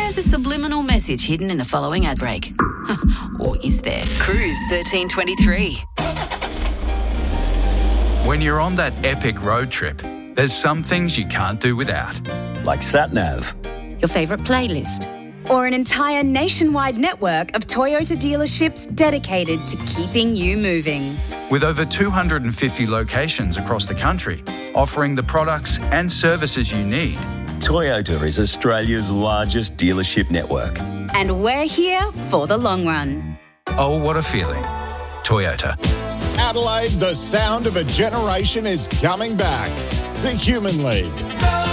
there's a subliminal message hidden in the following ad break. Or is there? Cruise 1323. When you're on that epic road trip, there's some things you can't do without. Like SatNav. Your favourite playlist. Or an entire nationwide network of Toyota dealerships dedicated to keeping you moving. With over 250 locations across the country, offering the products and services you need. Toyota is Australia's largest dealership network. And we're here for the long run. Oh, what a feeling. Toyota. Adelaide, the sound of a generation is coming back. The Human League.